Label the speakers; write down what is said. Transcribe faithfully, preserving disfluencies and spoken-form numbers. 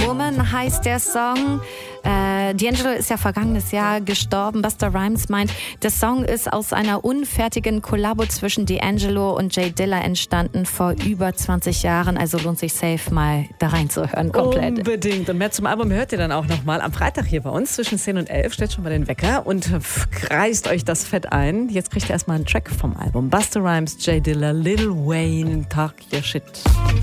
Speaker 1: Woman heißt der Song. Äh, D'Angelo ist ja vergangenes Jahr gestorben. Busta Rhymes meint, der Song ist aus einer unfertigen Kollabo zwischen D'Angelo und Jay Dilla entstanden vor über zwanzig Jahren. Also lohnt sich safe mal da reinzuhören komplett.
Speaker 2: Unbedingt. Und mehr zum Album hört ihr dann auch nochmal am Freitag hier bei uns zwischen zehn und elf. Stellt schon mal den Wecker und kreist euch das Fett ein. Jetzt kriegt ihr erstmal einen Track vom Album. Busta Rhymes, Jay Dilla, Lil Wayne, Talk Your Shit.